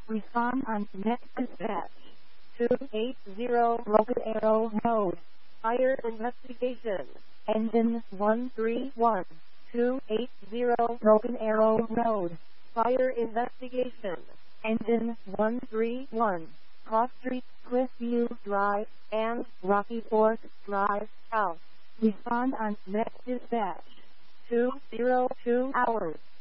Respond on next dispatch. 280 Broken Arrow Road. Fire investigation. Engine 131. 280 Broken Arrow Road. Fire investigation. Engine 131. Cross Street, Cliffview Drive, and Rocky Fork Drive, South. Respond on next dispatch. 202 hours.